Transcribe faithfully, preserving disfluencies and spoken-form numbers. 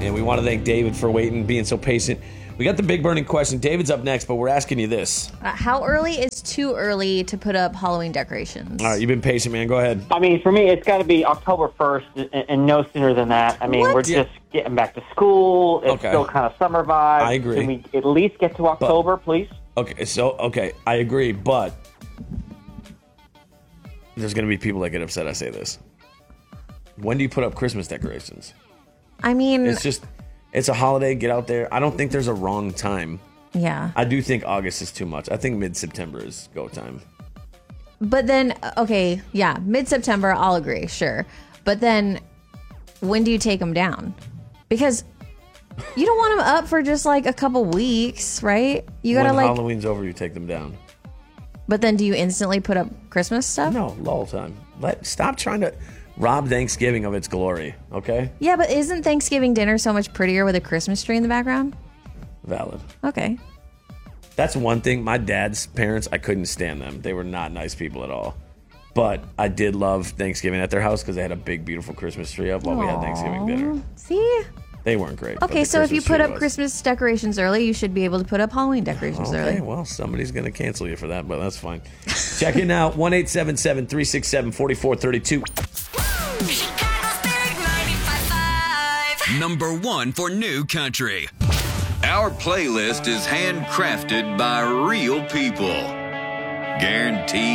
and we want to thank David for waiting, being so patient. We got the big burning question. David's up next, but we're asking you this. Uh, how early is too early to put up Halloween decorations? All right, you've been patient, man. Go ahead. I mean, for me, it's got to be October first and, and no sooner than that. I mean, What? we're just getting back to school. It's Okay. still kind of summer vibe. I agree. Can we at least get to October, please? Okay, so, okay, I agree, but there's going to be people that get upset I say this. When do you put up Christmas decorations? I mean, It's just, it's a holiday. Get out there. I don't think there's a wrong time. yeah. I do think August is too much. I think mid-September is go time. But then, okay, yeah, mid-September, I'll agree, sure. But then, when do you take them down? Because you don't want them up for just like a couple weeks, right? You gotta when like. Halloween's over, you take them down. But then, do you instantly put up Christmas stuff? No, lull time. Let stop trying to rob Thanksgiving of its glory. Okay, Yeah, but isn't Thanksgiving dinner so much prettier with a Christmas tree in the background? valid. Okay. That's one thing. My dad's parents, I couldn't stand them. They were not nice people at all. But I did love Thanksgiving at their house because they had a big, beautiful Christmas tree up while we had Thanksgiving dinner. See? They weren't great. but Okay, the so if you Christmas put tree up was. Christmas decorations early, you should be able to put up Halloween decorations Okay, early. well, somebody's going to cancel you for that, but that's fine. Check it out. one eight seven seven, three six seven, four four three two. Chicago's Big ninety-five point five. Number one for New Country. Our playlist is handcrafted by real people. Guaranteed